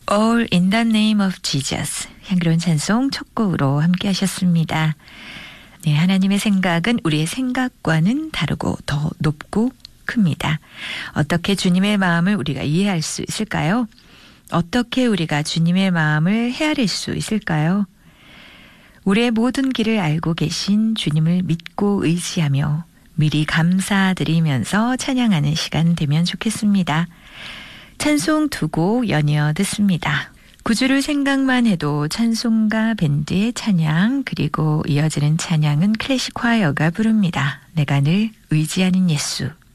All in the name of Jesus. 향기로운 찬송 첫 곡으로 함께 하셨습니다. 네, 하나님의 생각은 우리의 생각과는 다르고 더 높고 큽니다. 어떻게 주님의 마음을 우리가 이해할 수 있을까요? 어떻게 우리가 주님의 마음을 헤아릴 수 있을까요? 우리의 모든 길을 알고 계신 주님을 믿고 의지하며 미리 감사드리면서 찬양하는 시간 되면 좋겠습니다. 찬송 두 곡 연이어 듣습니다. 구주를 생각만 해도 찬송가 밴드의 찬양, 그리고 이어지는 찬양은 클래식 화여가 부릅니다. 내가 늘 의지하는 예수.